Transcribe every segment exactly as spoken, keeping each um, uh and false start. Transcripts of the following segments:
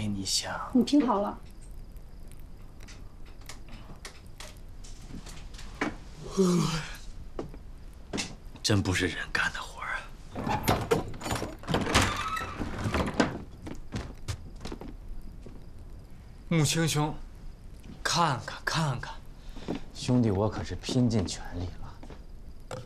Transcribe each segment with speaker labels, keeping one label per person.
Speaker 1: 为你想。
Speaker 2: 你听好了。
Speaker 1: 真不是人干的活啊！穆青兄，看看看看，兄弟我可是拼尽全力了。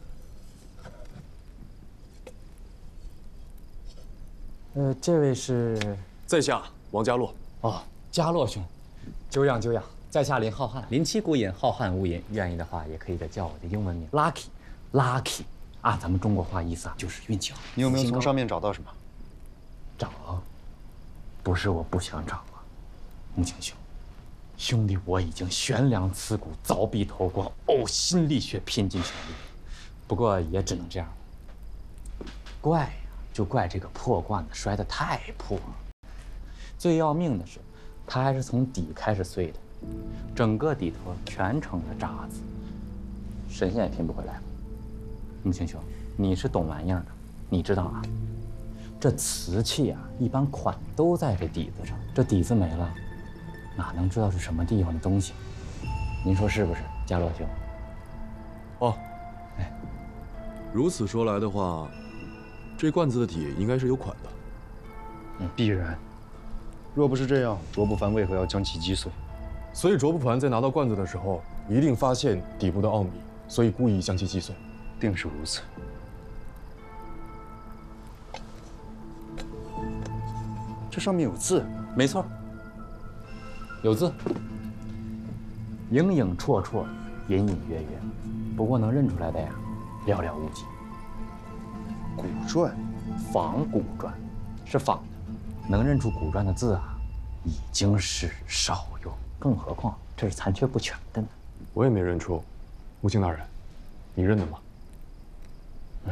Speaker 1: 呃，这位是
Speaker 3: 在下王家洛。
Speaker 1: 哦，家洛兄，久仰久仰。在下林浩瀚，林七孤隐，浩瀚无垠。愿意的话，也可以再叫我的英文名 Lucky，Lucky。按咱们中国话意思啊，就是运气好。
Speaker 4: 你有没有从上面找到什么？
Speaker 1: 找，不是我不想找啊，穆青兄，兄弟我已经悬梁刺股、凿壁偷光、呕心沥血，拼尽全力。不过也只能这样了。怪呀，就怪这个破罐子摔得太破。最要命的是，它还是从底开始碎的，整个底头全成了渣子，神仙也拼不回来了。穆青兄，你是懂玩意儿的，你知道啊，这瓷器啊，一般款都在这底子上，这底子没了，哪能知道是什么地方的东西？您说是不是，家洛兄？
Speaker 3: 哦，
Speaker 1: 哎，
Speaker 3: 如此说来的话，这罐子的底应该是有款的。
Speaker 4: 嗯，必然。若不是这样，卓不凡为何要将其击碎？
Speaker 3: 所以卓不凡在拿到罐子的时候，一定发现底部的奥秘，所以故意将其击碎。
Speaker 4: 定是如此。这上面有字。
Speaker 1: 没错，有字，影影绰绰，隐隐约约，不过能认出来的呀，寥寥无几。
Speaker 4: 古篆，
Speaker 1: 仿古篆，是仿的，能认出古篆的字啊，已经是少有，更何况这是残缺不全的呢。
Speaker 3: 我也没认出，穆青大人，你认得吗？
Speaker 4: 嗯，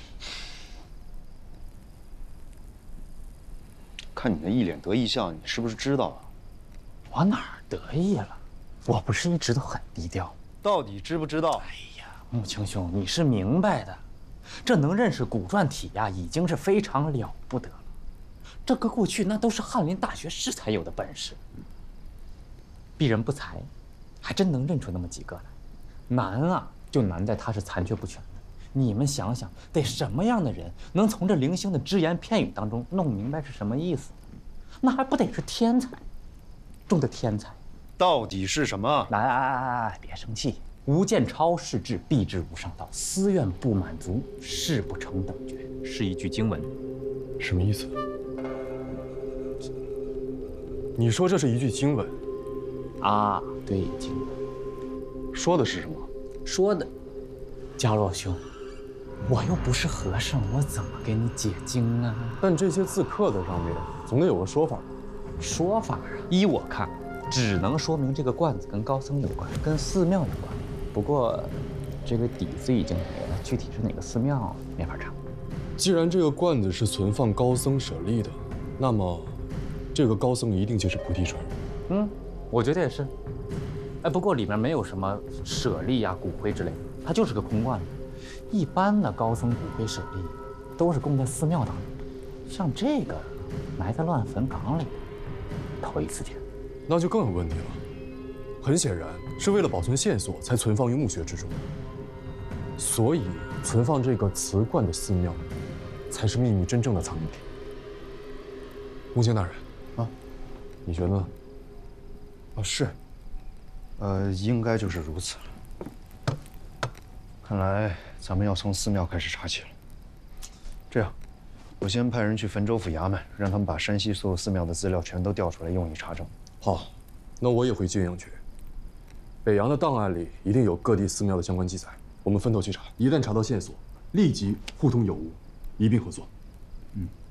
Speaker 4: 看你那一脸得意相，你是不是知道啊？
Speaker 1: 我哪儿得意了？我不是一直都很低调？
Speaker 4: 到底知不知道？
Speaker 1: 哎呀，穆青兄，你是明白的，这能认识古篆体呀，已经是非常了不得了。这搁过去那都是翰林大学士才有的本事，鄙人不才，还真能认出那么几个来。难啊，就难在它是残缺不全的。你们想想，得什么样的人能从这零星的只言片语当中弄明白是什么意思？那还不得是天才中的天才？
Speaker 4: 到底是什么？
Speaker 1: 来来来来来，别生气。吾见超世志，必之无上道。思愿不满足，誓不成等觉，是一句经文。
Speaker 3: 什么意思？你说这是一句经文？
Speaker 1: 啊，对，经文。
Speaker 3: 说的是什么？
Speaker 1: 说的，家洛兄，我又不是和尚，我怎么给你解经啊？
Speaker 3: 但这些字刻在上面，总得有个说法吧？
Speaker 1: 说法啊，依我看，只能说明这个罐子跟高僧有关，跟寺庙有关。不过，这个底子已经没了，具体是哪个寺庙没法查。
Speaker 3: 既然这个罐子是存放高僧舍利的，那么，这个高僧一定就是菩提传人。
Speaker 1: 嗯，我觉得也是。哎，不过里面没有什么舍利呀、骨灰之类的，它就是个空罐子。一般的高僧骨灰舍利都是供在寺庙当中，像这个埋在乱坟岗里，头一次见。
Speaker 3: 那就更有问题了。很显然是为了保存线索才存放于墓穴之中，所以存放这个瓷罐的寺庙才是秘密真正的藏匿点。穆青大人，啊，你觉得呢？
Speaker 4: 啊，是，呃，应该就是如此了。看来咱们要从寺庙开始查起了。这样，我先派人去汾州府衙门，让他们把山西所有寺庙的资料全都调出来，用以查证。
Speaker 3: 好，那我也回晋阳去。北洋的档案里一定有各地寺庙的相关记载，我们分头去查。一旦查到线索，立即互通有无，一并合作。
Speaker 1: 嗯，